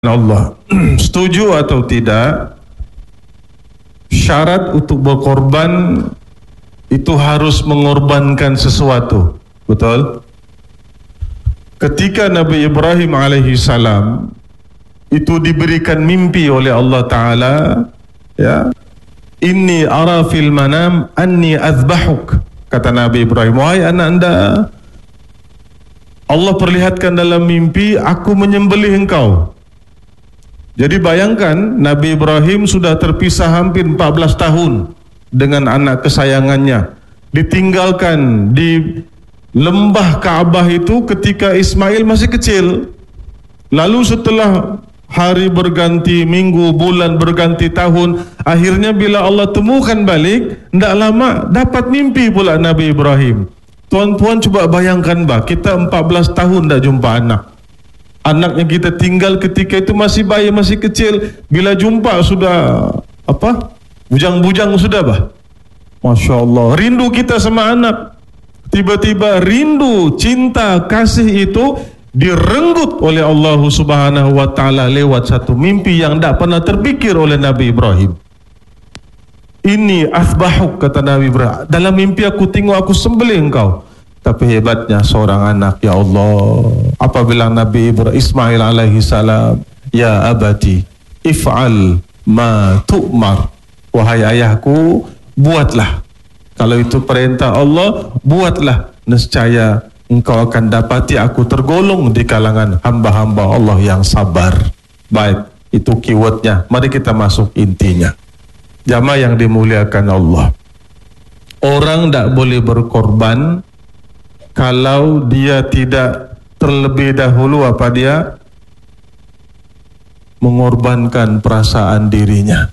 Allah. Setuju atau tidak, syarat untuk berkorban itu harus mengorbankan sesuatu. Betul? Ketika Nabi Ibrahim alaihi salam itu diberikan mimpi oleh Allah Ta'ala, ya, inni ara fil manam anni azbahuk, kata Nabi Ibrahim, wahai anak anda, Allah perlihatkan dalam mimpi aku menyembelih engkau. Jadi bayangkan, Nabi Ibrahim sudah terpisah hampir 14 tahun dengan anak kesayangannya, ditinggalkan di lembah Ka'bah itu ketika Ismail masih kecil. Lalu setelah hari berganti, minggu, bulan berganti, tahun, akhirnya bila Allah temukan balik, tidak lama dapat mimpi pula Nabi Ibrahim. Tuan-tuan coba bayangkan bah, kita 14 tahun tidak jumpa anak. Anak yang kita tinggal ketika itu masih bayi, masih kecil. Bila jumpa sudah apa? Bujang-bujang sudah bah. Masya Allah, rindu kita sama anak. Tiba-tiba rindu, cinta, kasih itu direnggut oleh Allah Subhanahu wa Ta'ala lewat satu mimpi yang tidak pernah terpikir oleh Nabi Ibrahim. Ini asbahuk, kata Nabi Ibrahim, dalam mimpi aku tengok aku sembelih engkau. Tapi hebatnya seorang anak, ya Allah, apabila Nabi Ibrahim Ismail alaihi salam, ya abati if'al ma tu'mar, wahai ayahku, buatlah, kalau itu perintah Allah, buatlah, nescaya engkau akan dapati aku tergolong di kalangan hamba-hamba Allah yang sabar. Baik, itu keywordnya. Mari kita masuk intinya. Jamaah yang dimuliakan Allah, orang tidak boleh berkorban kalau dia tidak terlebih dahulu apa dia mengorbankan perasaan dirinya.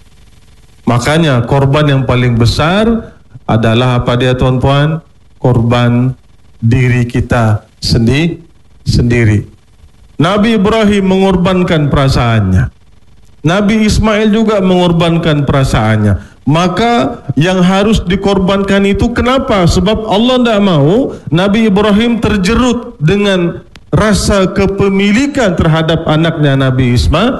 Makanya korban yang paling besar adalah apa dia, tuan-tuan? Korban diri kita sendiri. Nabi Ibrahim mengorbankan perasaannya, Nabi Ismail juga mengorbankan perasaannya. Maka yang harus dikorbankan itu kenapa? Sebab Allah tidak mau Nabi Ibrahim terjerut dengan rasa kepemilikan terhadap anaknya Nabi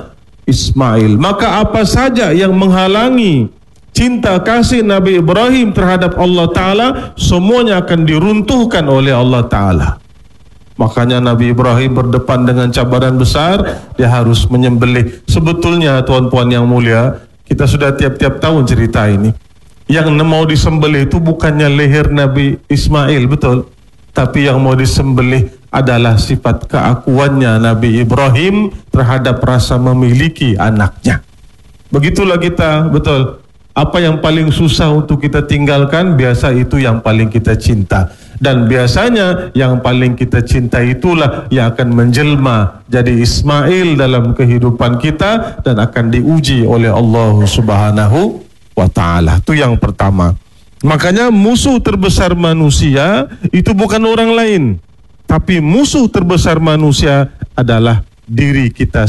Ismail. Maka apa saja yang menghalangi cinta kasih Nabi Ibrahim terhadap Allah Ta'ala, semuanya akan diruntuhkan oleh Allah Ta'ala. Makanya Nabi Ibrahim berdepan dengan cabaran besar, dia harus menyembelih. Sebetulnya tuan-puan yang mulia, kita sudah tiap-tiap tahun cerita ini. Yang mau disembelih itu bukannya leher Nabi Ismail, betul? Tapi yang mau disembelih adalah sifat keakuannya Nabi Ibrahim terhadap rasa memiliki anaknya. Begitulah kita, betul? Apa yang paling susah untuk kita tinggalkan, biasa itu yang paling kita cinta. Dan biasanya yang paling kita cinta itulah yang akan menjelma jadi Ismail dalam kehidupan kita dan akan diuji oleh Allah Subhanahu wa Ta'ala. Itu yang pertama. Makanya musuh terbesar manusia itu bukan orang lain, tapi musuh terbesar manusia adalah diri kita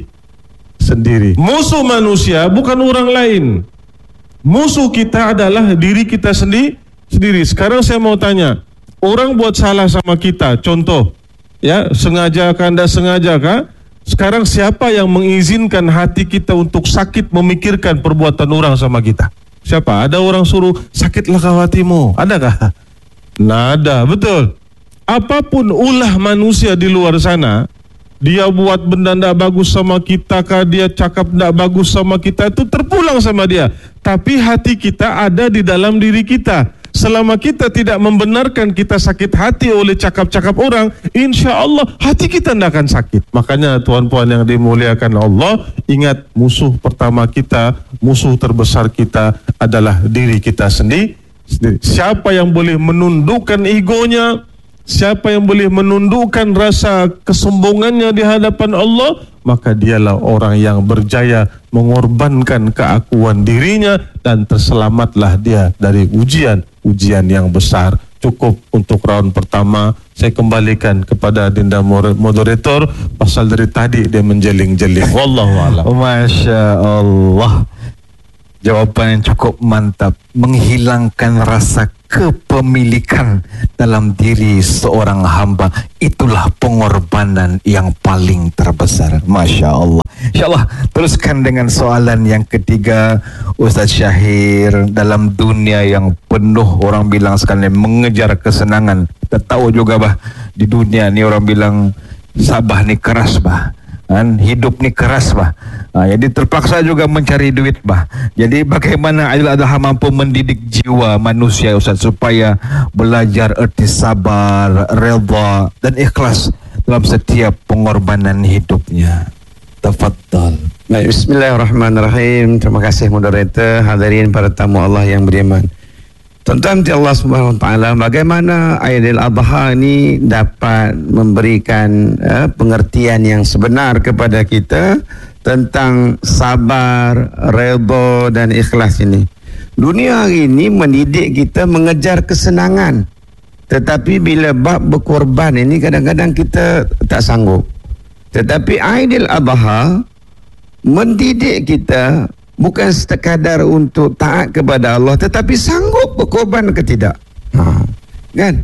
sendiri. Musuh manusia bukan orang lain, musuh kita adalah diri kita sendiri. Sekarang saya mau tanya, orang buat salah sama kita, contoh, ya, sengaja kah, tidak sengaja kah? Sekarang siapa yang mengizinkan hati kita untuk sakit memikirkan perbuatan orang sama kita? Siapa? Ada orang suruh sakitlah kau hatimu, adakah? Nah, ada, betul. Apapun ulah manusia di luar sana, dia buat benda tidak bagus sama kita kah, dia cakap tidak bagus sama kita, itu terpulang sama dia. Tapi hati kita ada di dalam diri kita. Selama kita tidak membenarkan kita sakit hati oleh cakap-cakap orang, insya Allah hati kita tidak akan sakit. Makanya tuan-puan yang dimuliakan Allah, ingat musuh pertama kita, musuh terbesar kita adalah diri kita sendiri. Siapa yang boleh menundukkan egonya, siapa yang boleh menundukkan rasa kesombongannya di hadapan Allah, maka dialah orang yang berjaya mengorbankan keakuan dirinya dan terselamatlah dia dari ujian yang besar. Cukup untuk round pertama. Saya kembalikan kepada Dinda moderator, pasal dari tadi dia menjeling-jeling. Wallahu a'lam. Masya Allah. Jawapan yang cukup mantap, menghilangkan rasa kepemilikan dalam diri seorang hamba. Itulah pengorbanan yang paling terbesar. Masya Allah. InsyaAllah teruskan dengan soalan yang ketiga, Ustaz Syahir. Dalam dunia yang penuh orang bilang sekali mengejar kesenangan, kita tahu juga bah, di dunia ni orang bilang Sabah ni keras bah, kan? Hidup ni keras bah. Jadi terpaksa juga mencari duit bah. Jadi bagaimana Aidil Adha mampu mendidik jiwa manusia Ustaz supaya belajar erti sabar, redha dan ikhlas dalam setiap pengorbanan hidupnya? Tafadhal. Baik, bismillahirrahmanirrahim. Terima kasih moderator, hadirin para tamu Allah yang beriman. Tuan-tuan Allah Subhanahu wa taala, bagaimana Aidil Adha ini dapat memberikan pengertian yang sebenar kepada kita tentang sabar, redha dan ikhlas ini. Dunia hari ini mendidik kita mengejar kesenangan. Tetapi bila bab berkorban ini kadang-kadang kita tak sanggup. Tetapi Aidil Adha mendidik kita bukan sekadar untuk taat kepada Allah, tetapi sanggup berkorban ke tidak. Kan?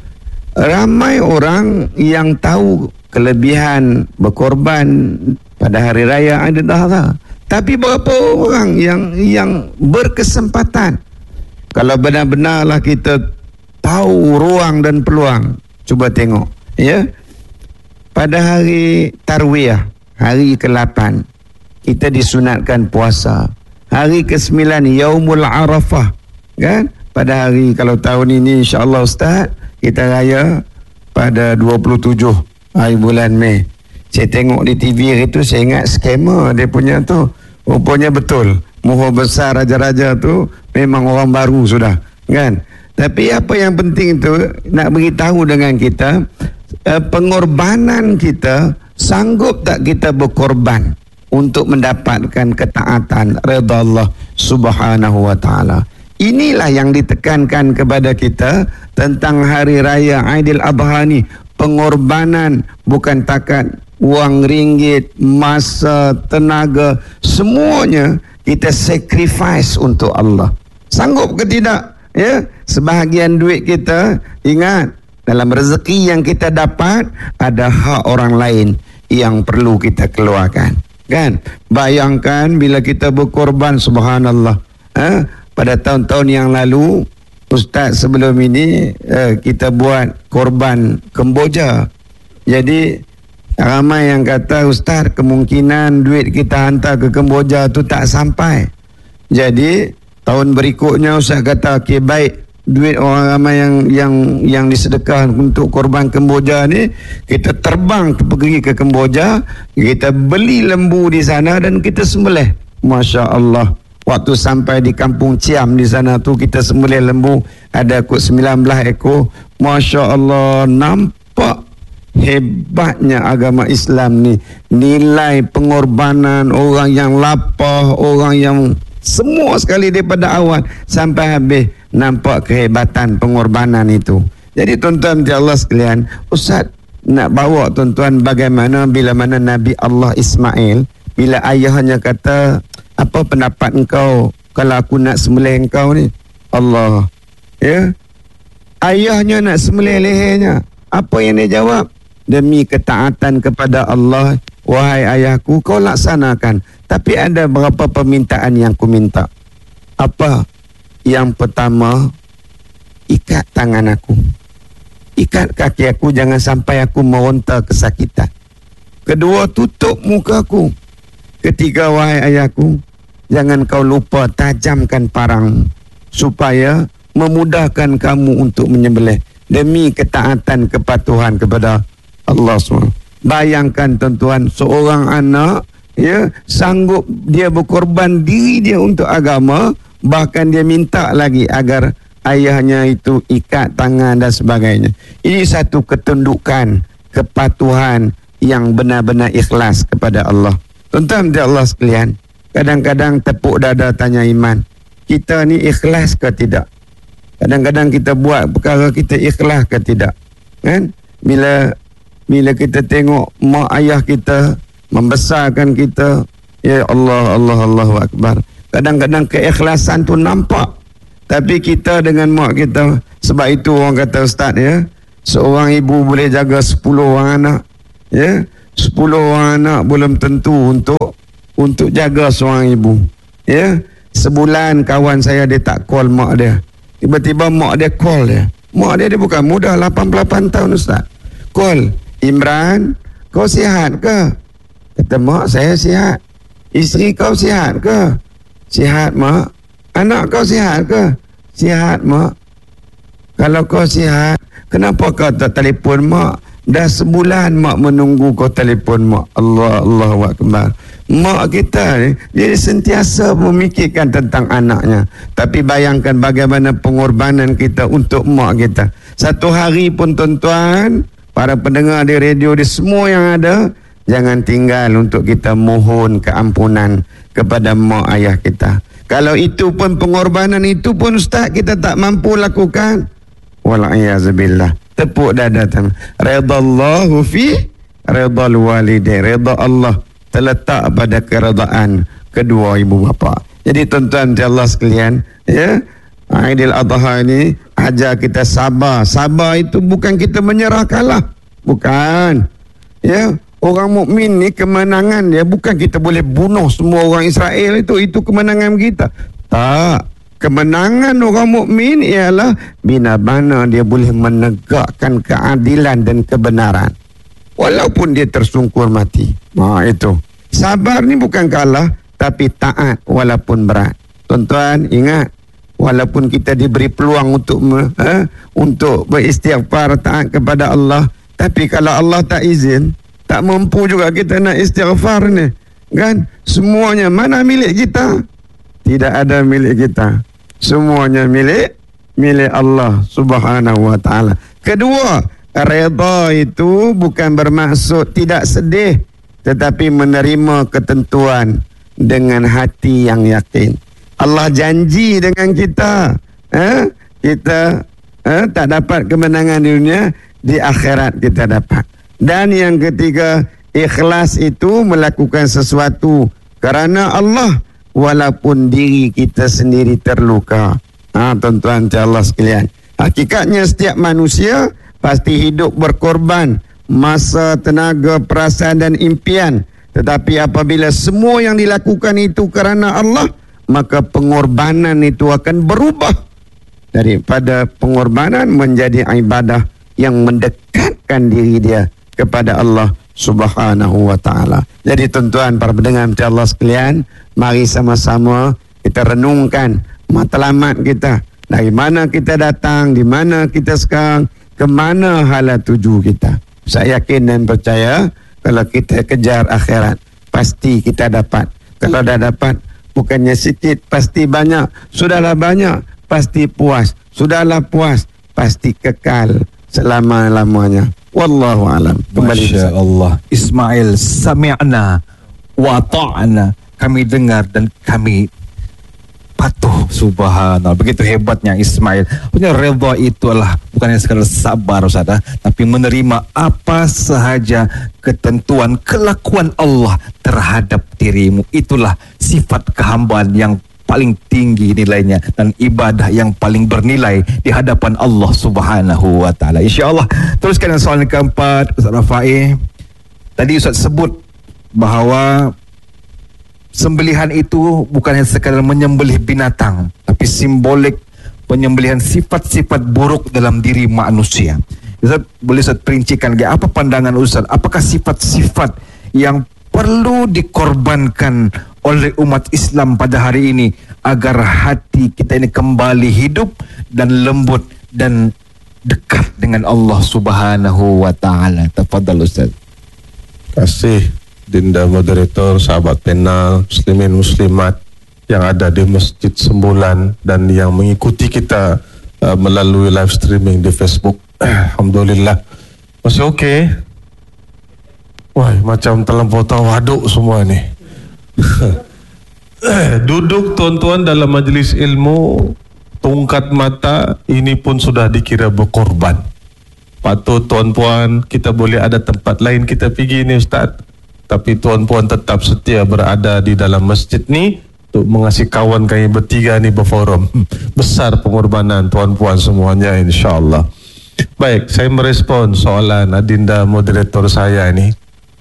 Ramai orang yang tahu kelebihan berkorban pada hari raya Aidil Adha, tapi berapa orang yang berkesempatan? Kalau benar-benarlah kita tahu ruang dan peluang, cuba tengok ya. Pada hari Tarwiyah, hari ke-8, kita disunatkan puasa. Hari ke-9 Yaumul Arafah, kan? Pada hari, kalau tahun ini insya-Allah Ustaz, kita raya pada 27 hari bulan Mei. Saya tengok di TV itu, saya ingat skamer dia punya tu. Rupanya betul. Mohon besar raja-raja tu memang orang baru sudah, kan? Tapi apa yang penting itu nak beritahu dengan kita, pengorbanan kita, sanggup tak kita berkorban untuk mendapatkan ketaatan redha Allah Subhanahu wa taala. Inilah yang ditekankan kepada kita tentang hari raya Aidil Adha ni. Pengorbanan bukan takat wang ringgit, masa, tenaga, semuanya kita sacrifice untuk Allah. Sanggup ke tidak? Ya, sebahagian duit kita, ingat, dalam rezeki yang kita dapat ada hak orang lain yang perlu kita keluarkan. Kan? Bayangkan bila kita berkorban, subhanallah. Pada tahun-tahun yang lalu, Ustaz sebelum ini kita buat korban Kemboja. Jadi ramai yang kata, Ustaz kemungkinan duit kita hantar ke Kemboja tu tak sampai. Jadi tahun berikutnya Ustaz kata, okey baik, duit orang ramai yang disedekah untuk korban Kemboja ni, kita terbang pergi ke Kemboja, kita beli lembu di sana dan kita sembelih. Masya Allah. Waktu sampai di kampung Ciam di sana tu, kita sembelih lembu, ada kot 19 ekor. Masya Allah, nampak hebatnya agama Islam ni. Nilai pengorbanan orang yang lapar, orang yang semua sekali daripada awal sampai habis, nampak kehebatan pengorbanan itu. Jadi tuan-tuan di Allah sekalian, Ustaz nak bawa tuan-tuan bagaimana bila mana Nabi Allah Ismail, bila ayahnya kata, apa pendapat engkau kalau aku nak sembelih engkau ni? Allah, ya, ayahnya nak sembelih lehernya. Apa yang dia jawab? Demi ketaatan kepada Allah, wahai ayahku, kau laksanakan. Tapi ada beberapa permintaan yang ku minta. Apa? Yang pertama, ikat tangan aku, ikat kaki aku, jangan sampai aku meronta kesakitan. Kedua, tutup muka aku. Ketiga, wahai ayahku, jangan kau lupa tajamkan parang supaya memudahkan kamu untuk menyembelih demi ketaatan kepatuhan kepada Allah SWT. Bayangkan tuan-tuan, seorang anak, ya, sanggup dia berkorban diri dia untuk agama, bahkan dia minta lagi agar ayahnya itu ikat tangan dan sebagainya. Ini satu ketundukan, kepatuhan yang benar-benar ikhlas kepada Allah. Tuan-tuan di Allah sekalian, kadang-kadang tepuk dada tanya iman, kita ni ikhlas ke tidak? Kadang-kadang kita buat perkara kita ikhlas ke tidak? Kan? Bila kita tengok mak ayah kita membesarkan kita, ya Allah, Allahu Akbar, Kadang-kadang keikhlasan tu nampak. Tapi kita dengan mak kita, sebab itu orang kata Ustaz ya, seorang ibu boleh jaga 10 orang anak. Ya, 10 orang anak belum tentu untuk jaga seorang ibu. Ya, sebulan kawan saya dia tak call mak dia. Tiba-tiba mak dia call dia. Mak dia bukan muda, 88 tahun Ustaz. Call, Imran, kau sihat ke? Kata mak, saya sihat. Isteri kau sihat ke? Sihat mak. Anak kau sihat ke? Sihat mak. Kalau kau sihat, kenapa kau tak telefon mak? Dah sebulan mak menunggu kau telefon mak. Allahu Akbar. Mak kita ni, dia sentiasa memikirkan tentang anaknya. Tapi bayangkan bagaimana pengorbanan kita untuk mak kita. Satu hari pun tuan-tuan, para pendengar di radio, di semua yang ada, jangan tinggal untuk kita mohon keampunan kepada mak ayah kita. Kalau itu pun pengorbanan itu pun Ustaz kita tak mampu lakukan, wal'iyazubillah, tepuk dada tangan. Redallahu fi redal walidain. Reda Allah terletak pada keredaan kedua ibu bapa. Jadi tuan-tuan dan Allah sekalian, ya, Aidil Adha ini ajar kita sabar. Sabar itu bukan kita menyerah kalah, bukan. Ya, orang mukmin ni kemenangan dia bukan kita boleh bunuh semua orang Israel itu kemenangan kita. Tak. Kemenangan orang mukmin ialah bila mana dia boleh menegakkan keadilan dan kebenaran walaupun dia tersungkur mati. Itu. Sabar ni bukan kalah, tapi taat walaupun berat. Tuan-tuan ingat, walaupun kita diberi peluang untuk beristighfar, taat kepada Allah, tapi kalau Allah tak izin, tak mampu juga kita nak istighfar ni, kan? Semuanya mana milik kita? Tidak ada milik kita. Semuanya milik Allah Subhanahu wa taala. Kedua, redha itu bukan bermaksud tidak sedih, tetapi menerima ketentuan dengan hati yang yakin. Allah janji dengan kita, kita tak dapat kemenangan di dunia, di akhirat kita dapat. Dan yang ketiga, ikhlas itu melakukan sesuatu kerana Allah walaupun diri kita sendiri terluka. Tuan-tuan dan Allah sekalian, hakikatnya setiap manusia pasti hidup berkorban masa, tenaga, perasaan dan impian. Tetapi apabila semua yang dilakukan itu kerana Allah, maka pengorbanan itu akan berubah daripada pengorbanan menjadi ibadah yang mendekatkan diri dia kepada Allah Subhanahu wa taala. Jadi tuan-tuan para pendengar Allah sekalian, mari sama-sama kita renungkan matlamat kita. Dari mana kita datang, di mana kita sekarang, ke mana hala tuju kita. Saya yakin dan percaya kalau kita kejar akhirat, pasti kita dapat. Kalau dah dapat, bukannya sikit, pasti banyak. Sudahlah banyak, pasti puas. Sudahlah puas, pasti kekal selama-lamanya. Wallahu alam. Masya Allah. Ismail, sami'na wa ta'na. Kami dengar dan kami patuh. Subhanallah. Begitu hebatnya Ismail. Punya redha itulah bukan sekadar sabar saja, tapi menerima apa sahaja ketentuan kelakuan Allah terhadap dirimu. Itulah sifat kehambaan yang paling tinggi nilainya dan ibadah yang paling bernilai di hadapan Allah Subhanahu wa taala. Insya-Allah. Teruskan soalan keempat, Ustaz Rafai. Tadi Ustaz sebut bahawa sembelihan itu bukan hanya sekadar menyembelih binatang, tapi simbolik penyembelihan sifat-sifat buruk dalam diri manusia. Ustaz, boleh Ustaz perincikan apa pandangan Ustaz? Apakah sifat-sifat yang perlu dikorbankan oleh umat Islam pada hari ini agar hati kita ini kembali hidup dan lembut dan dekat dengan Allah Subhanahu wa taala? Tafadhal Ustaz. Kasih Dinda moderator, sahabat panel, muslimin muslimat yang ada di Masjid Sembulan dan yang mengikuti kita melalui live streaming di Facebook. Alhamdulillah. Masih okey? Wah, macam terlampau tawaduk semua ni. Duduk tuan-tuan dalam majlis ilmu, tungkat mata, ini pun sudah dikira berkorban. Patut tuan-puan, kita boleh ada tempat lain kita pergi ni Ustaz, tapi tuan-puan tetap setia berada di dalam masjid ni untuk mengasih kawan kami bertiga ni berforum. Besar pengorbanan tuan-puan semuanya, insya-Allah. Baik, saya merespon soalan adinda moderator saya ini.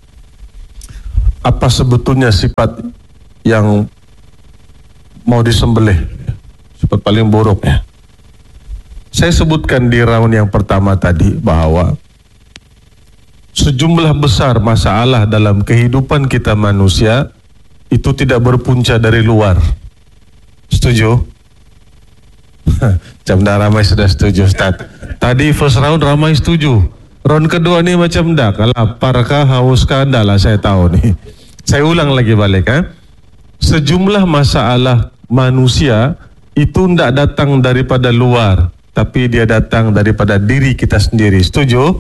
Apa sebetulnya sifat yang mau disembelih? Sifat paling buruk ya. Saya sebutkan di round yang pertama tadi bahwa sejumlah besar masalah dalam kehidupan kita manusia itu tidak berpunca dari luar. Setuju? Macam dah ramai sudah setuju, Ustaz. Tadi first round ramai setuju. Round kedua ni macam dah. Laparkah, hauskah, dah lah saya tahu ni. Saya ulang lagi balik. Sejumlah masalah manusia itu tidak datang daripada luar, tapi dia datang daripada diri kita sendiri. Setuju?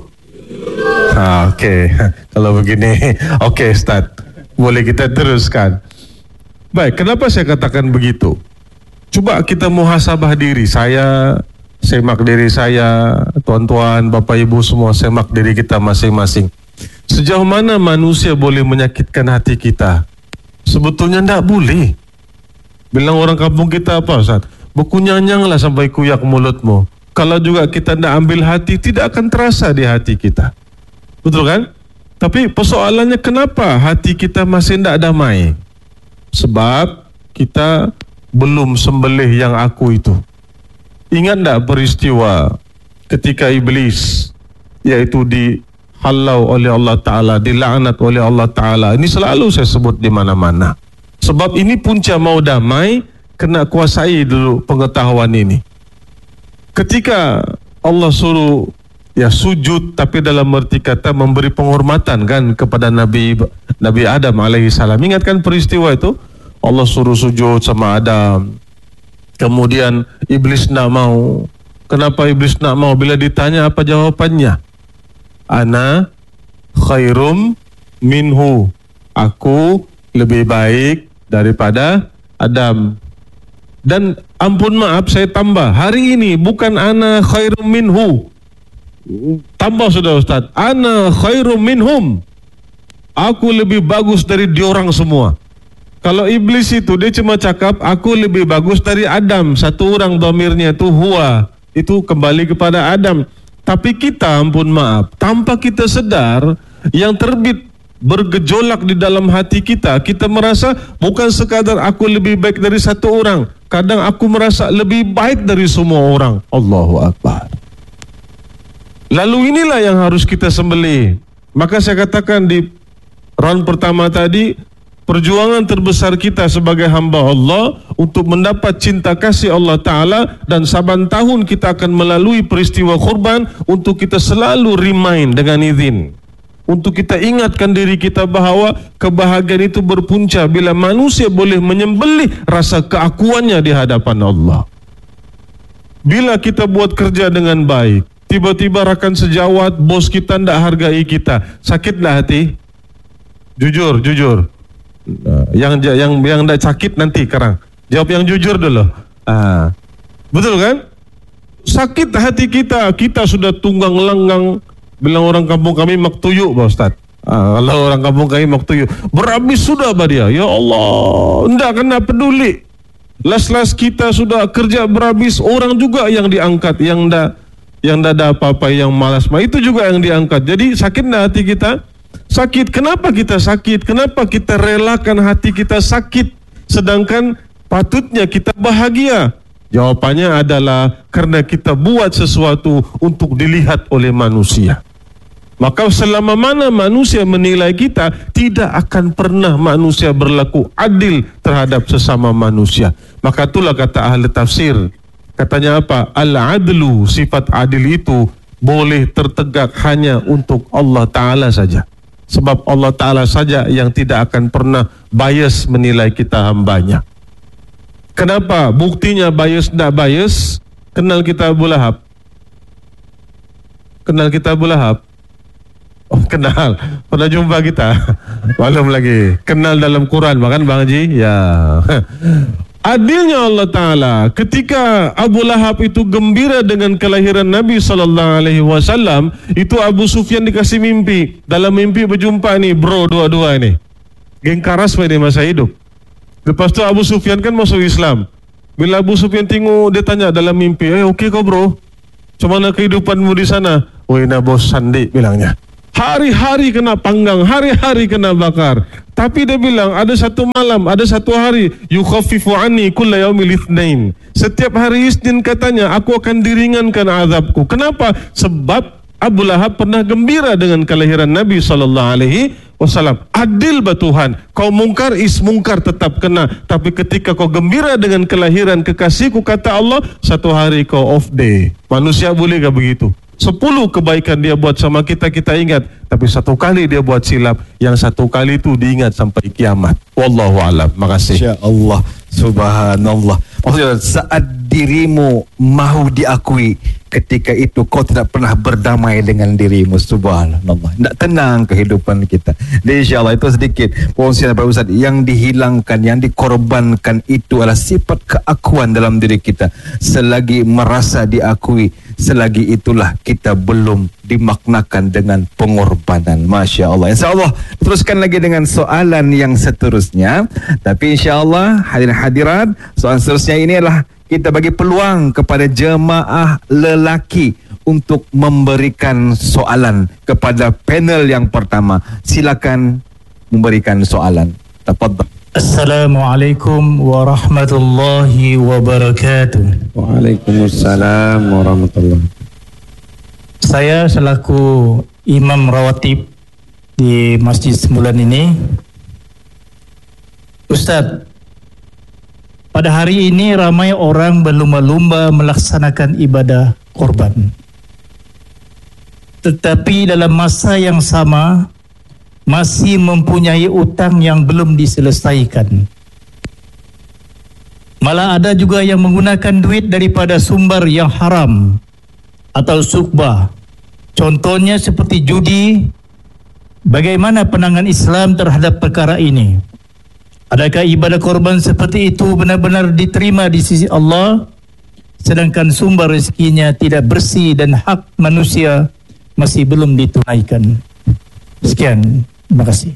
Okey. Kalau begini, okey Ustaz. Boleh kita teruskan. Baik, kenapa saya katakan begitu? Coba kita muhasabah diri. Saya semak diri saya, tuan-tuan, bapak ibu semua semak diri kita masing-masing. Sejauh mana manusia boleh menyakitkan hati kita? Sebetulnya tidak boleh. Bilang orang kampung kita apa, Ustaz? Berkunyang-nyanglah sampai kuyak mulutmu. Kalau juga kita tidak ambil hati, tidak akan terasa di hati kita. Betul kan? Tapi persoalannya kenapa hati kita masih tidak damai? Sebab kita belum sembelih yang aku itu. Ingat tak peristiwa ketika iblis, yaitu dihalau oleh Allah Ta'ala, dilaknat oleh Allah Ta'ala. Ini selalu saya sebut di mana-mana. Sebab ini punca mau damai, kena kuasai dulu pengetahuan ini. Ketika Allah suruh sujud, tapi dalam arti kata memberi penghormatan kan kepada Nabi Adam alaihi salam. Ingat kan peristiwa itu? Allah suruh sujud sama Adam. Kemudian iblis nak mau. Kenapa iblis nak mau? Bila ditanya apa jawapannya? Ana khairum minhu. Aku lebih baik daripada Adam. Dan ampun maaf saya tambah. Hari ini bukan ana khairum minhu. Tambah sudah Ustaz, ana khairum minhum. Aku lebih bagus dari diorang semua. Kalau iblis itu dia cuma cakap aku lebih bagus dari Adam. Satu orang dhamirnya itu huwa, itu kembali kepada Adam. Tapi kita ampun maaf, tanpa kita sedar, yang terbit bergejolak di dalam hati kita, kita merasa bukan sekadar aku lebih baik dari satu orang, kadang aku merasa lebih baik dari semua orang. Allahu Akbar. Lalu inilah yang harus kita sembelih. Maka saya katakan di round pertama tadi, perjuangan terbesar kita sebagai hamba Allah untuk mendapat cinta kasih Allah Ta'ala, dan saban tahun kita akan melalui peristiwa kurban untuk kita selalu remind dengan izin. Untuk kita ingatkan diri kita bahawa kebahagiaan itu berpunca bila manusia boleh menyembelih rasa keakuannya di hadapan Allah. Bila kita buat kerja dengan baik, tiba-tiba rakan sejawat, bos kita tidak hargai kita, sakitlah hati? Jujur. Yang tidak sakit nanti sekarang. Jawab yang jujur dulu. Betul kan? Sakit hati kita. Kita sudah tunggang langgang. Bilang orang kampung kami maktuyuk, Pak Ustaz. Kalau orang kampung kami maktuyuk, berhabis sudah dia. Ya Allah, tidak kena peduli. Las-las kita sudah kerja berhabis, orang juga yang diangkat, yang tidak ada apa-apa, yang malas, itu juga yang diangkat. Jadi sakit tidak hati kita? Sakit. Kenapa kita sakit? Kenapa kita relakan hati kita sakit, sedangkan patutnya kita bahagia? Jawapannya adalah karena kita buat sesuatu untuk dilihat oleh manusia. Maka selama mana manusia menilai kita, tidak akan pernah manusia berlaku adil terhadap sesama manusia. Maka itulah kata ahli tafsir, katanya apa? Al-adlu, sifat adil itu boleh tertegak hanya untuk Allah Ta'ala saja. Sebab Allah Ta'ala saja yang tidak akan pernah bias menilai kita hambanya. Kenapa? Buktinya bias tidak bias. Kenal kita Abu Lahab? Kenal kita Abu Lahab? Oh, kenal. Pernah jumpa kita? Belum lagi. Kenal dalam Quran, bahkan Bang Haji? Ya. Adilnya Allah Ta'ala, ketika Abu Lahab itu gembira dengan kelahiran Nabi SAW, itu Abu Sufyan dikasih mimpi. Dalam mimpi berjumpa nih bro dua-dua ini. Geng karas pada masa hidup. Lepas tu Abu Sufyan kan masuk Islam. Bila Abu Sufyan tengok, dia tanya dalam mimpi, okey kau bro? Macam mana kehidupanmu di sana? Woi, nak bosan dik, bilangnya. Hari-hari kena panggang, hari-hari kena bakar. Tapi dia bilang, ada satu malam, ada satu hari, yukhaffifu anni kulla yaumil itsnain. Setiap hari Isnin katanya, aku akan diringankan azabku. Kenapa? Sebab Abu Lahab pernah gembira dengan kelahiran Nabi SAW. Adil bah Tuhan. Kau mungkar, mungkar tetap kena. Tapi ketika kau gembira dengan kelahiran kekasihku, kata Allah, satu hari kau off day. Manusia boleh ke begitu? 10 kebaikan dia buat sama kita, kita ingat. Tapi satu kali dia buat silap, yang satu kali itu diingat sampai kiamat. Wallahu a'lam. Makasih. Masya Allah. Subhanallah. Maksudnya saat dirimu mahu diakui, ketika itu kau tidak pernah berdamai dengan dirimu. Subhanallah. Tidak tenang kehidupan kita. Dan insyaAllah itu sedikit perkongsian Pak Ustaz. Yang dihilangkan, yang dikorbankan itu adalah sifat keakuan dalam diri kita. Selagi merasa diakui, selagi itulah kita belum dimaknakan dengan pengorbanan. Masya Allah. InsyaAllah teruskan lagi dengan soalan yang seterusnya. Tapi insyaAllah hadirin hadirat, soalan seterusnya ini adalah kita bagi peluang kepada jemaah lelaki untuk memberikan soalan kepada panel yang pertama. Silakan memberikan soalan. Tafadhal. Assalamualaikum warahmatullahi wabarakatuh. Waalaikumsalam warahmatullahi. Saya selaku imam rawatib di Masjid Sembulan ini. Ustaz, pada hari ini ramai orang berlumba-lumba melaksanakan ibadah korban. Tetapi dalam masa yang sama masih mempunyai utang yang belum diselesaikan. Malah ada juga yang menggunakan duit daripada sumber yang haram atau sukbah. Contohnya seperti judi. Bagaimana pandangan Islam terhadap perkara ini? Adakah ibadah korban seperti itu benar-benar diterima di sisi Allah, sedangkan sumber rezekinya tidak bersih dan hak manusia masih belum ditunaikan? Sekian, terima kasih.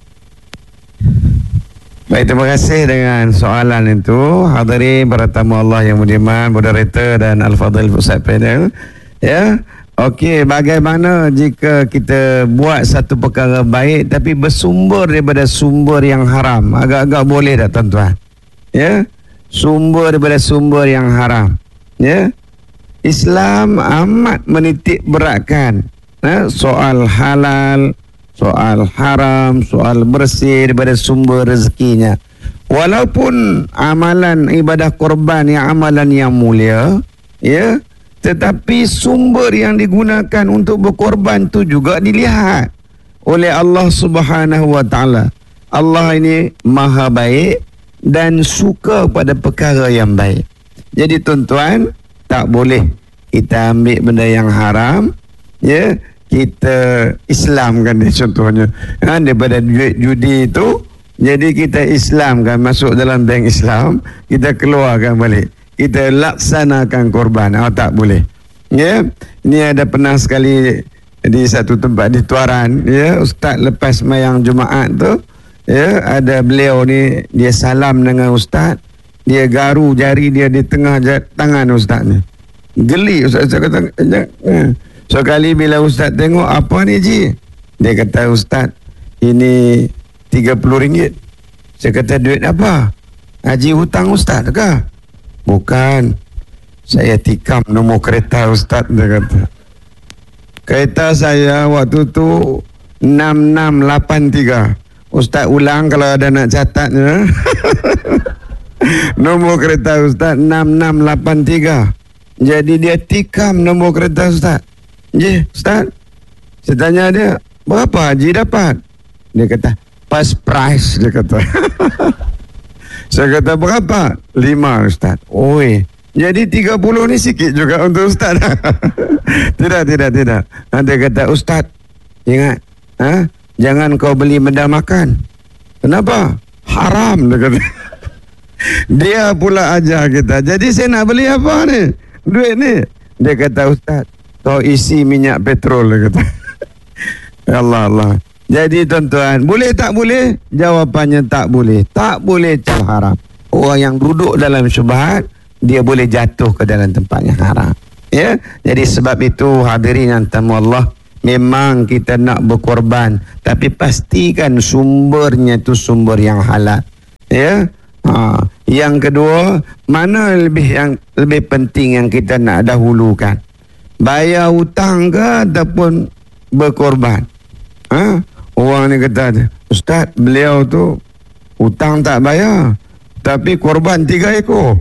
Baik, terima kasih dengan soalan itu. Hadirin para tamu Allah yang budiman, moderator dan Al-Fadhil Pusat Panel. Ya, okey, bagaimana jika kita buat satu perkara baik tapi bersumber daripada sumber yang haram? Agak-agak boleh tak tuan-tuan? Ya, sumber daripada sumber yang haram. Ya, Islam amat menitik beratkan soal halal, soal haram, soal bersih daripada sumber rezekinya. Walaupun amalan ibadah korban yang amalan yang mulia, ya, tetapi sumber yang digunakan untuk berkorban itu juga dilihat oleh Allah Subhanahu wa taala. Allah ini maha baik dan suka pada perkara yang baik. Jadi tuan-tuan, tak boleh kita ambil benda yang haram, ya, kita Islamkan dia contohnya. Daripada duit judi itu, jadi kita Islamkan, masuk dalam bank Islam, kita keluarkan balik. Kita laksanakan korban. Tak boleh. Ya, ini ada pernah sekali di satu tempat di Tuaran, ya, ustaz lepas sembahyang Jumaat tu, ya, ada beliau ni, dia salam dengan ustaz, dia garu jari dia di tengah tangan ustaz ni. Geli ustaz kata. Sekali bila ustaz tengok, apa ni Ji? Dia kata, ustaz, ini RM30. Saya kata, duit apa? Haji hutang ustaz ke? Bukan, saya tikam nombor kereta ustaz, dia kata. Kereta saya waktu tu 6683. Ustaz ulang kalau ada nak catatnya. Nombor kereta ustaz 6683. Jadi dia tikam nombor kereta ustaz. Ya, ustaz. Saya tanya dia, berapa haji dapat? Dia kata, first price, dia kata. Saya kata, berapa? 5 ustaz. Oi, jadi 30 ni sikit juga untuk ustaz. Tidak. Dia kata, ustaz, ingat, jangan kau beli benda makan. Kenapa? Haram, dia kata. Dia pula ajar kita. Jadi saya nak beli apa ni? Duit ni. Dia kata, ustaz, kau isi minyak petrol, dia kata. Allah. Jadi tuan-tuan, boleh tak boleh? Jawapannya tak boleh. Tak boleh cara haram. Orang yang duduk dalam syubhat, dia boleh jatuh ke dalam tempat yang haram. Ya, jadi sebab itu hadirin yang tamu Allah, memang kita nak berkorban, tapi pastikan sumbernya itu sumber yang halal. Ya. Yang kedua, mana yang lebih penting yang kita nak dahulukan? Bayar hutang ke ataupun berkorban? Orang ni kata, Ustaz, beliau tu hutang tak bayar, tapi korban 3 ekor.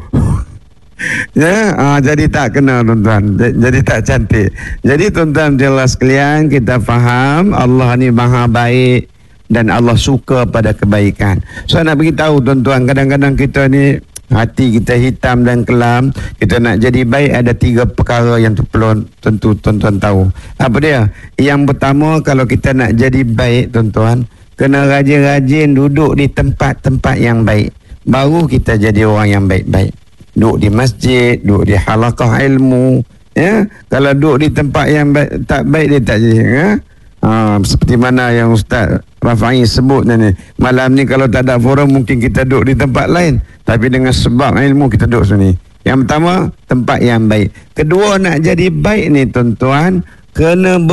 Ya, jadi tak kena tuan-tuan, jadi tak cantik. Jadi tuan-tuan jelas sekalian, kita faham Allah ni maha baik dan Allah suka pada kebaikan. So nak beritahu tuan-tuan, kadang-kadang kita ni hati kita hitam dan kelam. Kita nak jadi baik, ada 3 perkara yang perlu tentu tuan-tuan tahu. Apa dia? Yang pertama, kalau kita nak jadi baik tuan-tuan, kena rajin-rajin duduk di tempat-tempat yang baik, baru kita jadi orang yang baik-baik. Duduk di masjid, duduk di halaqah ilmu. Ya, kalau duduk di tempat yang tak baik, dia tak jadi. Seperti mana yang Ustaz Rafa'i sebut ni, malam ni kalau tak ada forum mungkin kita duduk di tempat lain, tapi dengan sebab ilmu kita duduk sini. Yang pertama, tempat yang baik. Kedua, nak jadi baik ni tuan-tuan, kena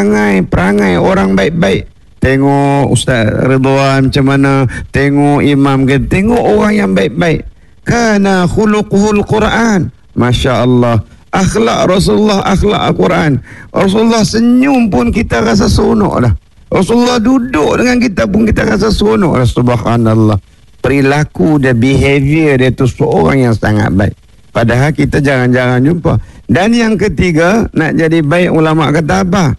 perangai orang baik-baik. Tengok Ustaz Ridwan macam mana, tengok imam kita, tengok orang yang baik-baik. Kana khuluquhul Quran, Masya Allah. Akhlak Rasulullah, akhlak Al-Quran. Rasulullah senyum pun kita rasa seronok dah. Rasulullah duduk dengan kita pun kita rasa seronok dah. Subhanallah. Perilaku dia, behavior dia tu seorang yang sangat baik. Padahal kita jarang-jarang jumpa. Dan yang ketiga, nak jadi baik, ulama kata apa?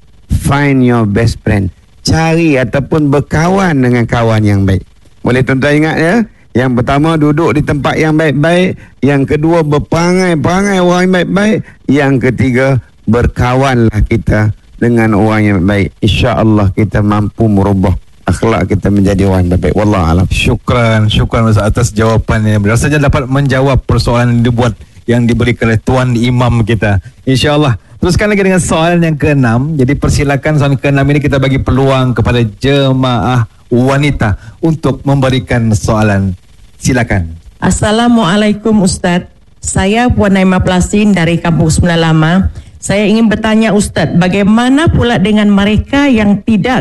Find your best friend. Cari ataupun berkawan dengan kawan yang baik. Boleh tuan-tuan ingat ya? Yang pertama, duduk di tempat yang baik-baik. Yang kedua, berperangai orang yang baik-baik. Yang ketiga, berkawanlah kita dengan orang yang baik. InsyaAllah kita mampu merubah akhlak kita menjadi orang yang baik. Wallahualam. Syukran Ustaz atas jawapannya. Rasanya dapat menjawab persoalan yang diberikan oleh Tuan Imam kita. InsyaAllah. Teruskan lagi dengan soalan yang ke-6. Jadi persilakan soalan ke-6 ini kita bagi peluang kepada jemaah wanita untuk memberikan soalan. Silakan. Assalamualaikum Ustaz. Saya Puan Naimah Plasin dari Kampung Sembilan Lama. Saya ingin bertanya Ustaz, bagaimana pula dengan mereka yang tidak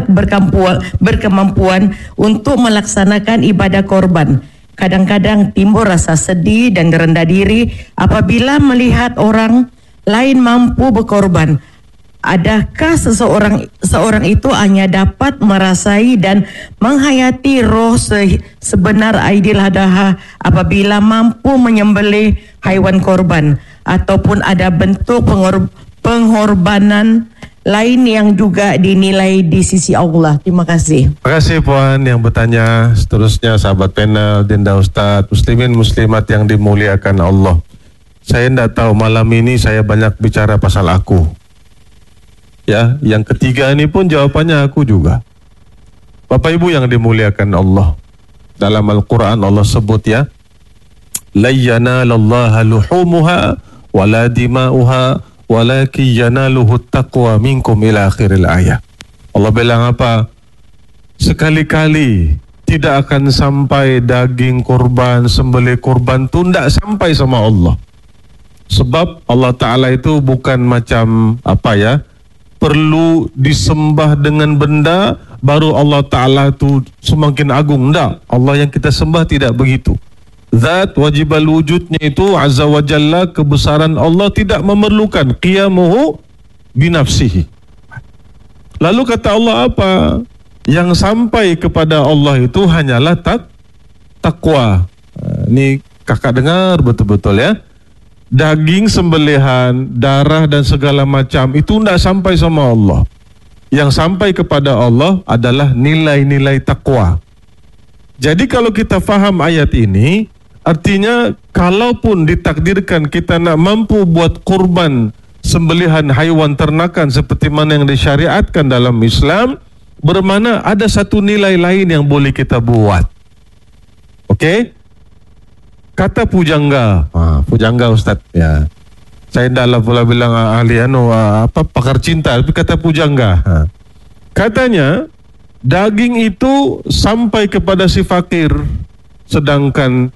berkemampuan untuk melaksanakan ibadah korban? Kadang-kadang timbul rasa sedih dan rendah diri apabila melihat orang lain mampu berkorban. Adakah seorang itu hanya dapat merasai dan menghayati roh sebenar Aidil Adha apabila mampu menyembelih haiwan korban, ataupun ada bentuk pengorbanan lain yang juga dinilai di sisi Allah? Terima kasih. Terima kasih Puan yang bertanya. Seterusnya sahabat panel, Dinda Ustaz, muslimin muslimat yang dimuliakan Allah. Saya tidak tahu malam ini saya banyak bicara pasal aku. Ya, yang ketiga ini pun jawabannya aku juga. Bapak Ibu yang dimuliakan Allah, dalam Al-Quran Allah sebut ya, la yanalallaha luhumuha wala dima'uha walakin yanaluhu taqwa minkum ila akhiril ayat. Allah bilang apa? Sekali-kali tidak akan sampai daging korban, sembelih korban itu tidak sampai sama Allah. Sebab Allah Ta'ala itu bukan macam apa ya, perlu disembah dengan benda baru Allah Ta'ala itu semakin agung. Tak, Allah yang kita sembah tidak begitu. Zat wajibal wujudnya itu Azza wa Jalla, kebesaran Allah tidak memerlukan qiyamuhu binafsihi. Lalu kata Allah apa? Yang sampai kepada Allah itu hanyalah takwa. Ini kakak dengar betul-betul ya. Daging sembelihan, darah dan segala macam itu tidak sampai sama Allah. Yang sampai kepada Allah adalah nilai-nilai takwa. Jadi kalau kita faham ayat ini, artinya kalaupun ditakdirkan kita nak mampu buat kurban sembelihan haiwan ternakan seperti mana yang disyariatkan dalam Islam, bermakna ada satu nilai lain yang boleh kita buat. Okey? Kata pujangga, pujangga Ustaz ya. Saya dah pula bilang ahli pakar cinta, tapi kata pujangga. Katanya daging itu sampai kepada si fakir, sedangkan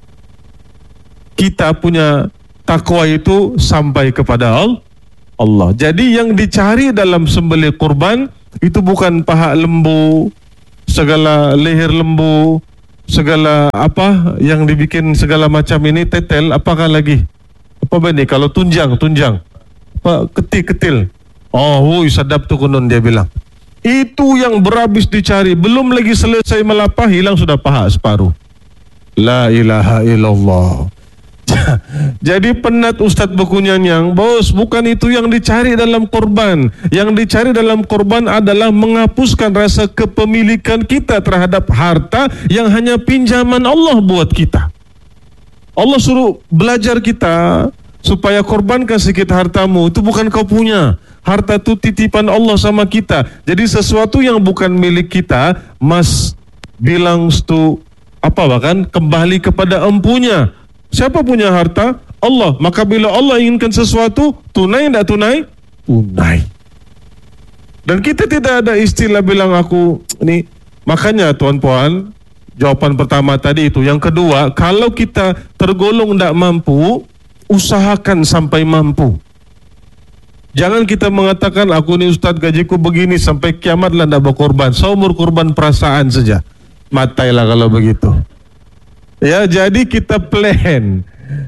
kita punya takwa itu sampai kepada Allah. Jadi yang dicari dalam sembelih kurban itu bukan paha lembu, segala leher lembu, segala apa yang dibikin segala macam ini, tetel, apakah lagi? Apa ini? Kalau tunjang, apa ketil. Oh, sadap tu konon dia bilang. Itu yang berhabis dicari, belum lagi selesai melapah, hilang sudah paha separuh. La ilaha illallah. Jadi penat Ustaz berkunyanyang, bos, bukan itu yang dicari dalam korban. Yang dicari dalam korban adalah menghapuskan rasa kepemilikan kita terhadap harta yang hanya pinjaman Allah buat kita. Allah suruh belajar kita supaya korbankan sedikit hartamu, itu bukan kau punya. Harta itu titipan Allah sama kita. Jadi sesuatu yang bukan milik kita must belongs to apa, bahkan kembali kepada empunya. Siapa punya harta? Allah. Maka bila Allah inginkan sesuatu, tunai tidak tunai? Tunai. Dan kita tidak ada istilah bilang aku ini. Makanya tuan-puan, jawapan pertama tadi itu. Yang kedua, kalau kita tergolong tidak mampu, usahakan sampai mampu. Jangan kita mengatakan aku ni ustaz gajiku begini sampai kiamatlah tidak berkorban. Seumur korban perasaan saja. Matailah kalau begitu. Ya, jadi kita plan.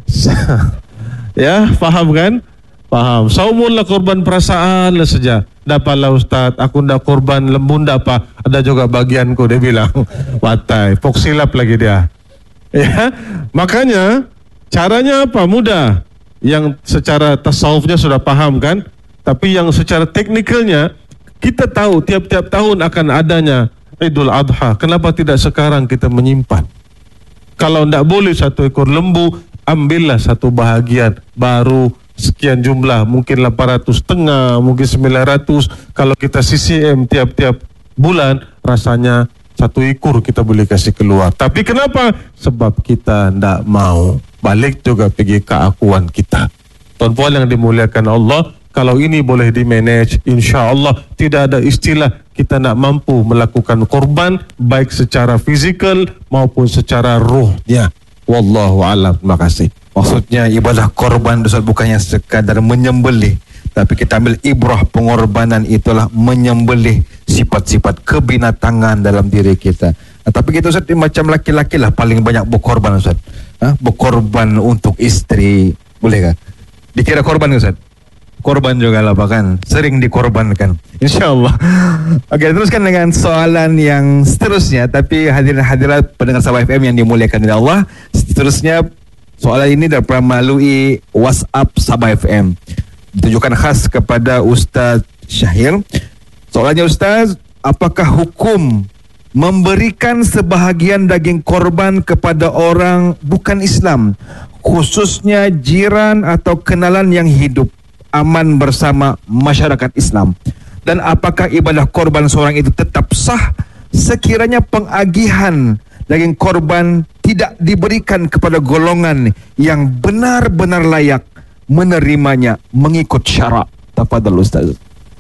Ya, faham kan? Faham. Seumurlah korban perasaan lah saja. Dapatlah ustaz, aku ndak korban lembu ndak apa. Ada juga bagianku, dia bilang. Watai, poksilap lagi dia. Ya, makanya caranya apa? Mudah. Yang secara tasawufnya sudah paham kan? Tapi yang secara teknikalnya, kita tahu tiap-tiap tahun akan adanya Idul Adha. Kenapa tidak sekarang kita menyimpan? Kalau tidak boleh satu ekor lembu, ambillah satu bahagian, baru sekian jumlah, mungkin 800,500, mungkin 900. Kalau kita CCM tiap-tiap bulan, rasanya satu ekor kita boleh kasih keluar. Tapi kenapa? Sebab kita tidak mau. Balik juga pergi keakuan kita. Tuan-puan yang dimuliakan Allah, kalau ini boleh di-manage, insya Allah tidak ada istilah kita nak mampu melakukan korban baik secara fizikal maupun secara ruhnya. Wallahu a'lam. Terima kasih. Maksudnya ibadah korban Ustaz bukannya sekadar menyembelih, tapi kita ambil ibrah pengorbanan itulah menyembelih sifat-sifat kebinatangan dalam diri kita. Tapi kita Ustaz macam laki-laki lah paling banyak berkorban Ustaz. Berkorban untuk istri, boleh kah? Dikira korban Ustaz? Korban juga lah bahkan sering dikorbankan, insyaAllah. Okey, teruskan dengan soalan yang seterusnya. Tapi hadirin hadirat pendengar Sabah FM yang dimuliakan oleh Allah, seterusnya soalan ini dapat melalui WhatsApp Sabah FM, ditujukan khas kepada Ustaz Syahir. Soalannya, Ustaz, apakah hukum memberikan sebahagian daging korban kepada orang bukan Islam, khususnya jiran atau kenalan yang hidup aman bersama masyarakat Islam? Dan apakah ibadah korban seorang itu tetap sah sekiranya pengagihan daging korban tidak diberikan kepada golongan yang benar-benar layak menerimanya mengikut syarak? Tafadhal Ustaz.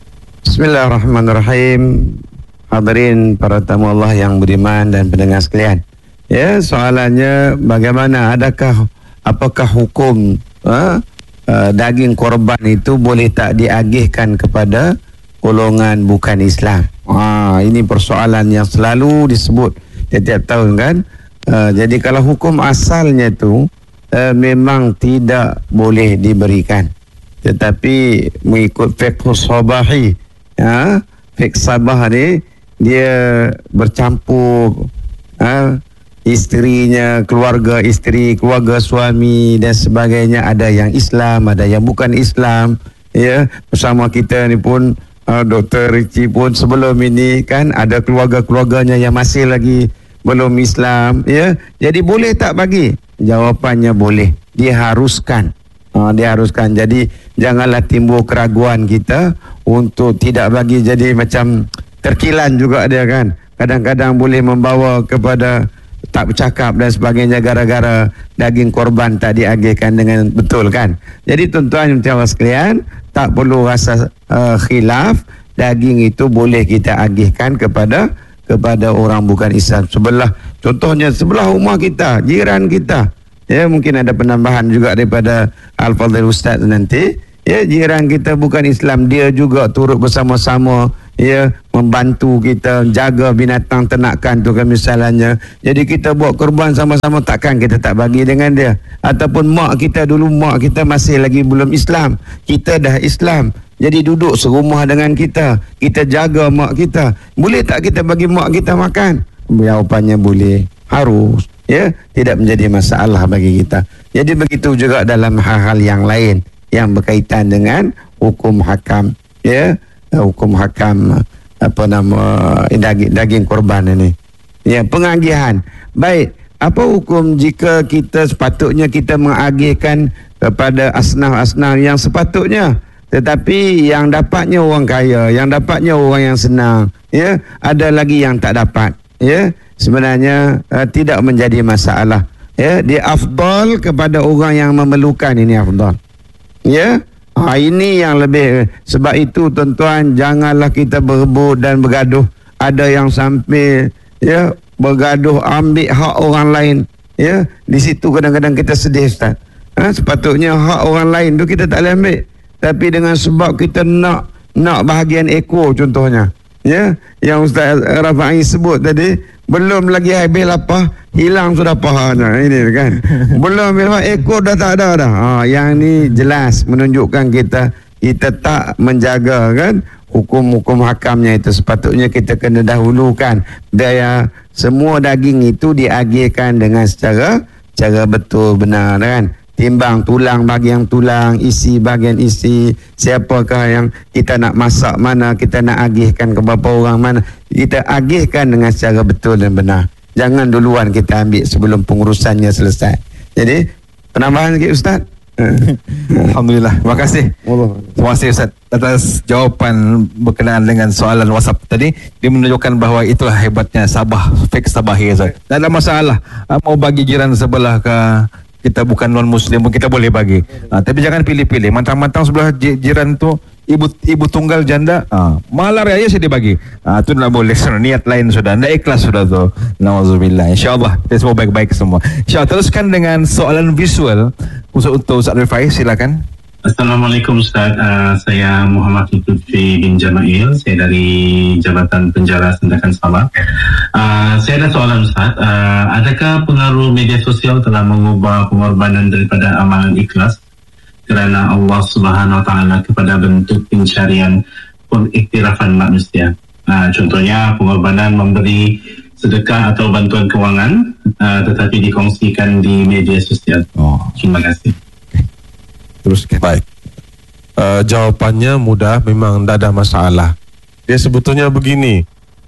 Bismillahirrahmanirrahim. Hadirin para tamu Allah yang beriman dan pendengar sekalian. Ya, soalannya bagaimana, apakah hukum daging korban itu boleh tak diagihkan kepada golongan bukan Islam? Ini persoalan yang selalu disebut setiap tahun kan. Jadi kalau hukum asalnya itu memang tidak boleh diberikan, tetapi mengikut fiqh sabahi, fiqh sabah ni dia bercampur isterinya, keluarga isteri, keluarga suami dan sebagainya. Ada yang Islam, ada yang bukan Islam. Ya, bersama kita ni pun Dr. Richie pun sebelum ini kan ada keluarga-keluarganya yang masih lagi belum Islam. Ya, jadi boleh tak bagi? Jawapannya boleh, diharuskan. Diharuskan. Jadi janganlah timbul keraguan kita untuk tidak bagi. Jadi macam terkilan juga dia kan. Kadang-kadang boleh membawa kepada tak bercakap dan sebagainya gara-gara daging korban tak diagihkan dengan betul kan. Jadi tuan-tuan dan sekalian, tak perlu rasa khilaf. Daging itu boleh kita agihkan kepada kepada orang bukan Islam. Contohnya sebelah rumah kita, jiran kita. Ya, mungkin ada penambahan juga daripada Al-Fadhil Ustaz nanti. Ya, jiran kita bukan Islam, dia juga turut bersama-sama ya membantu kita jaga binatang ternakan tu kan misalnya. Jadi kita buat korban sama-sama, takkan kita tak bagi dengan dia. Ataupun mak kita dulu, mak kita masih lagi belum Islam, kita dah Islam, jadi duduk serumah dengan kita, kita jaga mak kita, boleh tak kita bagi mak kita makan? Jawapannya boleh, harus, ya, tidak menjadi masalah bagi kita. Jadi begitu juga dalam hal-hal yang lain yang berkaitan dengan hukum hakam, ya, hukum hakam daging korban ini. Ya, pengagihan. Baik, apa hukum jika kita sepatutnya kita mengagihkan kepada asnaf-asnaf yang sepatutnya, tetapi yang dapatnya orang kaya, yang dapatnya orang yang senang, ya, ada lagi yang tak dapat, ya. Sebenarnya tidak menjadi masalah, ya. Dia afdal kepada orang yang memerlukan, ini afdal, ya. Ini yang lebih. Sebab itu tuan-tuan, janganlah kita berebut dan bergaduh. Ada yang sampai ya bergaduh ambil hak orang lain, ya. Di situ kadang-kadang kita sedih, Ustaz. Sepatutnya hak orang lain tu kita tak boleh ambil, tapi dengan sebab kita nak bahagian ekor contohnya, ya, yang Ustaz Rafa'i sebut tadi, belum lagi habis lapah, hilang sudah pahanya. Ini kan belum habis ekor dah tak ada dah. Yang ni jelas menunjukkan kita tak menjaga kan hukum-hukum hakamnya itu. Sepatutnya kita kena dahulukan daya semua daging itu diagihkan dengan secara betul benar kan. Timbang tulang bahagian tulang, isi bahagian isi, siapakah yang kita nak masak, mana kita nak agihkan ke beberapa orang, mana kita agihkan dengan secara betul dan benar. Jangan duluan kita ambil sebelum pengurusannya selesai. Jadi penambahan sikit Ustaz. Alhamdulillah, terima kasih. Terima kasih Ustaz atas jawapan berkenaan dengan soalan WhatsApp tadi. Dia menunjukkan bahawa itulah hebatnya Sabah, fake Sabahi, Ustaz. Tak ada masalah mau bagi jiran sebelah ke, kita bukan non-Muslim pun kita boleh bagi. Tapi jangan pilih-pilih. Mantang-mantang sebelah jiran tu ibu tunggal janda, malah raya saya dibagi. Itu tak boleh. Niat lain sudah, tidak ikhlas sudah tu. Nauzubillah. InsyaAllah kita semua baik-baik semua. InsyaAllah teruskan dengan soalan visual untuk Ustaz Rifai, silakan. Assalamualaikum Ustaz, saya Muhammad Lutfi bin Jamail, saya dari Jabatan Penjara Sandakan Sabah. Saya ada soalan Ustaz, adakah pengaruh media sosial telah mengubah pengorbanan daripada amalan ikhlas kerana Allah Subhanahu Wa Taala kepada bentuk pencarian pengiktirafan manusia? Contohnya pengorbanan memberi sedekah atau bantuan kewangan, tetapi dikongsikan di media sosial. Terima kasih. Teruskan. Baik. Jawapannya mudah, memang tidak ada masalah. Dia sebetulnya begini.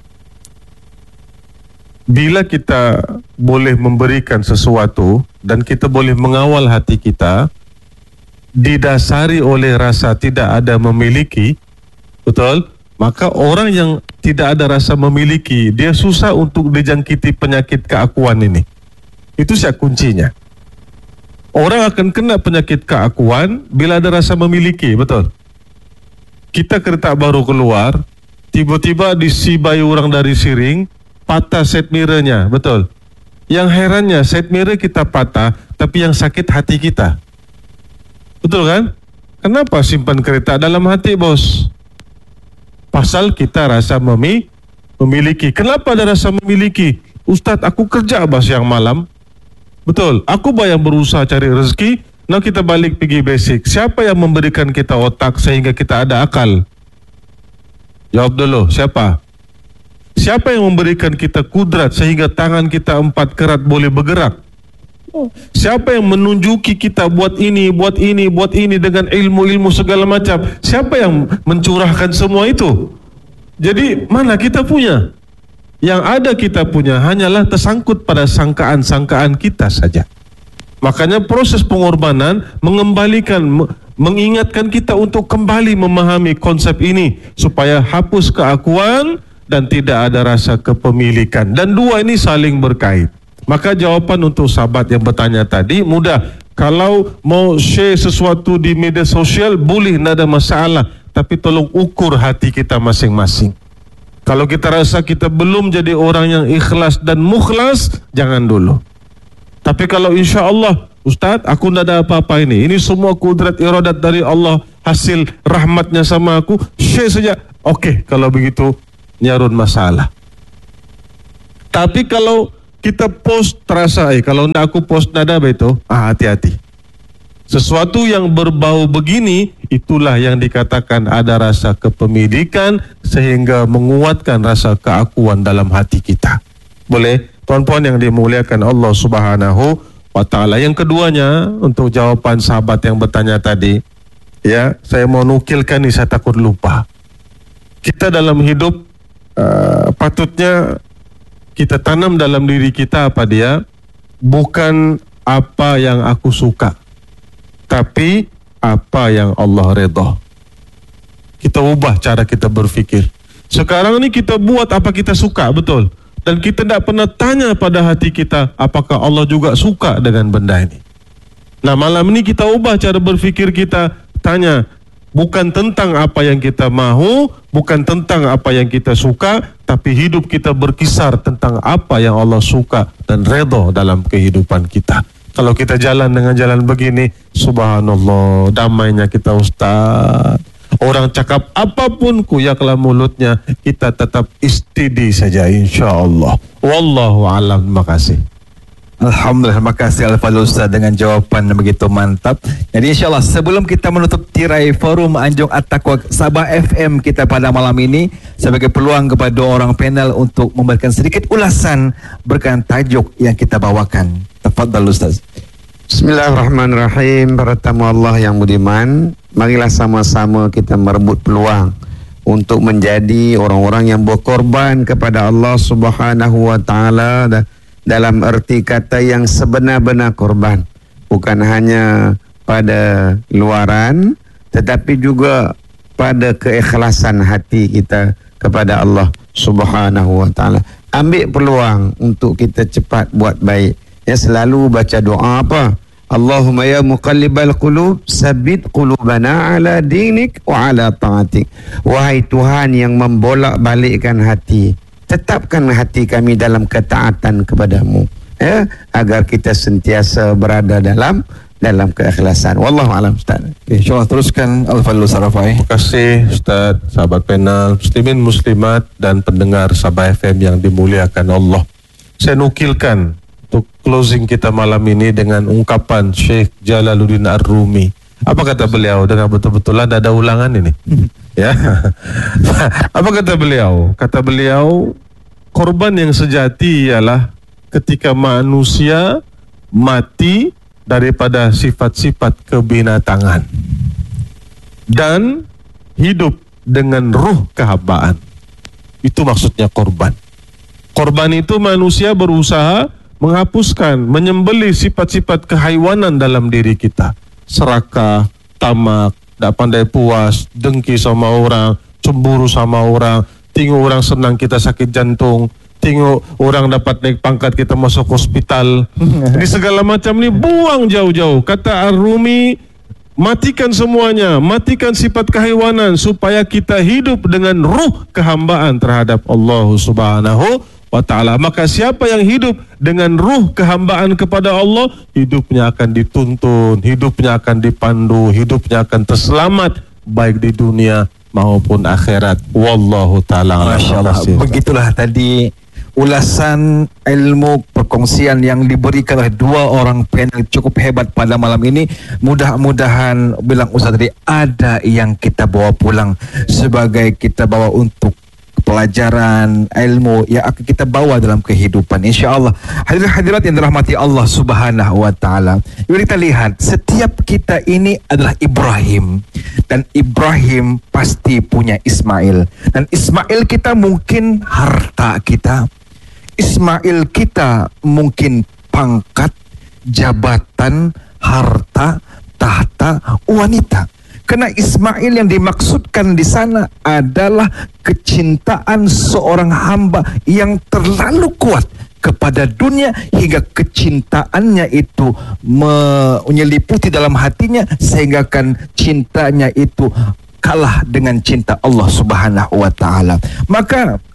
Bila kita boleh memberikan sesuatu dan kita boleh mengawal hati kita didasari oleh rasa tidak ada memiliki, betul? Maka orang yang tidak ada rasa memiliki, dia susah untuk dijangkiti penyakit keakuan ini. Itu sih kuncinya. Orang akan kena penyakit keakuan bila ada rasa memiliki, betul? Kita kereta baru keluar, tiba-tiba disibai orang dari siring, patah set mirrornya, betul? Yang herannya set mirror kita patah, tapi yang sakit hati kita. Betul kan? Kenapa simpan kereta dalam hati, bos? Pasal kita rasa memiliki. Kenapa ada rasa memiliki? Ustaz, aku kerja siang malam. Betul, aku yang berusaha cari rezeki. Nah kita balik pergi basic. Siapa yang memberikan kita otak sehingga kita ada akal? Jawab dulu, siapa? Siapa yang memberikan kita kudrat sehingga tangan kita 4 kerat boleh bergerak? Siapa yang menunjuki kita buat ini dengan ilmu-ilmu segala macam? Siapa yang mencurahkan semua itu? Jadi mana kita punya? Yang ada kita punya hanyalah tersangkut pada sangkaan-sangkaan kita saja. Makanya proses pengorbanan mengembalikan, mengingatkan kita untuk kembali memahami konsep ini supaya hapus keakuan dan tidak ada rasa kepemilikan. Dan dua ini saling berkait. Maka jawapan untuk sahabat yang bertanya tadi mudah. Kalau mau share sesuatu di media sosial boleh, tidak ada masalah. Tapi tolong ukur hati kita masing-masing. Kalau kita rasa kita belum jadi orang yang ikhlas dan mukhlas, jangan dulu. Tapi kalau insya Allah, Ustaz, aku tidak ada apa-apa ini semua kudrat iradat dari Allah, hasil rahmatnya sama aku, share saja. Okey, kalau begitu nyarun masalah. Tapi kalau kita post terasa, kalau tidak aku post nada begitu, hati-hati. Sesuatu yang berbau begini, itulah yang dikatakan ada rasa kepemilikan sehingga menguatkan rasa keakuan dalam hati kita. Boleh? Tuan-puan yang dimuliakan Allah Subhanahu wa ta'ala. Yang keduanya, untuk jawaban sahabat yang bertanya tadi, ya, saya mau nukilkan ini, saya takut lupa. Kita dalam hidup patutnya kita tanam dalam diri kita apa dia? Bukan apa yang aku suka, tapi apa yang Allah redha. Kita ubah cara kita berfikir. Sekarang ni kita buat apa kita suka, betul? Dan kita tidak pernah tanya pada hati kita, apakah Allah juga suka dengan benda ini. Nah, malam ini kita ubah cara berfikir kita, tanya, bukan tentang apa yang kita mahu, bukan tentang apa yang kita suka, tapi hidup kita berkisar tentang apa yang Allah suka dan redha dalam kehidupan kita. Kalau kita jalan dengan jalan begini, subhanallah, damainya kita, Ustaz. Orang cakap apapun kuyaklah mulutnya, kita tetap istidi saja insya-Allah. Wallahu a'lam. Terima kasih. Alhamdulillah, terima kasih Al-Fadhil Ustaz dengan jawapan yang begitu mantap. Jadi insyaAllah sebelum kita menutup tirai forum Anjung At-Taqwa Sabah FM kita pada malam ini, sebagai peluang kepada orang panel untuk memberikan sedikit ulasan berkaitan tajuk yang kita bawakan. Tafadhal Ustaz. Bismillahirrahmanirrahim. Para tamu Allah yang budiman, marilah sama-sama kita merebut peluang untuk menjadi orang-orang yang berkorban kepada Allah Subhanahu wa ta'ala dalam erti kata yang sebenar-benar korban, bukan hanya pada luaran tetapi juga pada keikhlasan hati kita kepada Allah Subhanahu wa ta'ala. Ambil peluang untuk kita cepat buat baik. Ya, selalu baca doa apa? Allahumma ya muqallibal qulub, sabit qulubana ala dinik wa ala ta'atik. Wahai Tuhan yang membolak-balikkan hati, tetapkan hati kami dalam ketaatan kepadamu, ya, agar kita sentiasa berada dalam keikhlasan. Wallahu a'lam. Ustaz. Okay, insyaAllah teruskan Al-Fadhil Sarafai. Terima kasih Ustaz, sahabat panel, muslimin muslimat dan pendengar Sabah FM yang dimuliakan Allah. Saya nukilkan untuk closing kita malam ini dengan ungkapan Syekh Jalaluddin Ar-Rumi. Apa kata beliau? Dengan betul-betul ada ulangan ini. Ya. Apa kata beliau? Kata beliau, korban yang sejati ialah ketika manusia mati daripada sifat-sifat kebinatangan dan hidup dengan ruh kehambaan. Itu maksudnya korban. Korban itu manusia berusaha menghapuskan, menyembelih sifat-sifat kehaiwanan dalam diri kita. Serakah, tamak, tak pandai puas, dengki sama orang, cemburu sama orang, tengok orang senang kita sakit jantung, tengok orang dapat naik pangkat kita masuk hospital. Jadi segala macam ni buang jauh-jauh. Kata Ar-Rumi, matikan semuanya, matikan sifat kehaiwanan supaya kita hidup dengan ruh kehambaan terhadap Allah Subhanahu wa ta'ala. Maka siapa yang hidup dengan ruh kehambaan kepada Allah, hidupnya akan dituntun, hidupnya akan dipandu, hidupnya akan terselamat baik di dunia maupun akhirat. Wallahu ta'ala. Masya Allah. Begitulah tadi ulasan ilmu perkongsian yang diberikan oleh dua orang panel cukup hebat pada malam ini. Mudah-mudahan bilang Ustaz tadi ada yang kita bawa pulang sebagai kita bawa untuk pelajaran ilmu yang akan kita bawa dalam kehidupan, insya-Allah. Hadirat yang dirahmati Allah Subhanahu wa ta'ala, kita lihat setiap kita ini adalah Ibrahim, dan Ibrahim pasti punya Ismail, dan Ismail kita mungkin harta kita, Ismail kita mungkin pangkat, jabatan, harta, tahta, wanita. Karena Ismail yang dimaksudkan di sana adalah kecintaan seorang hamba yang terlalu kuat kepada dunia hingga kecintaannya itu menyeliputi dalam hatinya sehingga kan cintanya itu kalah dengan cinta Allah Subhanahu wa ta'ala. Maka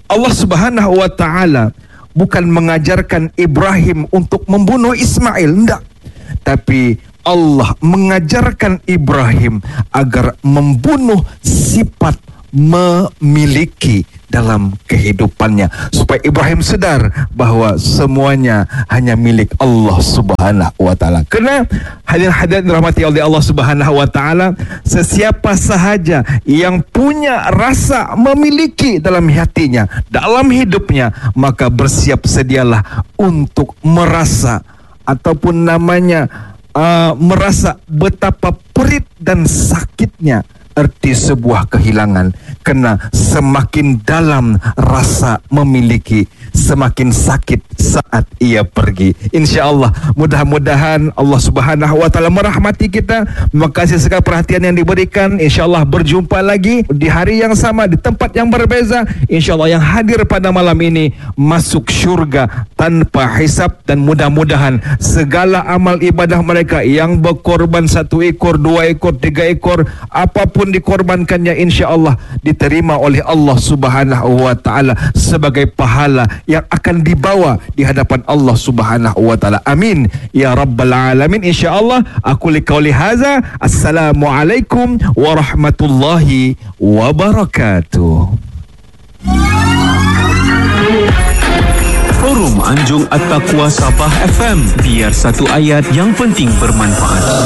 Allah Subhanahu wa taala bukan mengajarkan Ibrahim untuk membunuh Ismail, enggak. Tapi Allah mengajarkan Ibrahim agar membunuh sifat memiliki dalam kehidupannya, supaya Ibrahim sedar bahwa semuanya hanya milik Allah Subhanahu wa taala. Kerana hadirin dirahmati oleh Allah Subhanahu wa taala, sesiapa sahaja yang punya rasa memiliki dalam hatinya, dalam hidupnya, maka bersiap sedialah untuk merasa ataupun namanya merasa betapa perih dan sakitnya erti sebuah kehilangan. Kerana semakin dalam rasa memiliki, semakin sakit saat ia pergi. InsyaAllah, mudah-mudahan Allah Subhanahu wa taala merahmati kita. Terima kasih segala perhatian yang diberikan. InsyaAllah berjumpa lagi di hari yang sama, di tempat yang berbeza. InsyaAllah yang hadir pada malam ini masuk syurga tanpa hisab, dan mudah-mudahan segala amal ibadah mereka yang berkorban 1 ekor, 2 ekor, 3 ekor, apapun dikorbankannya, insya-Allah diterima oleh Allah Subhanahu wa taala sebagai pahala yang akan dibawa di hadapan Allah Subhanahu wa taala. Amin ya rabbal alamin. Insya-Allah aku liqauli hadza. Assalamualaikum warahmatullahi wabarakatuh. Forum Anjung At-Taqwa Sabah FM, biar satu ayat yang penting bermanfaat.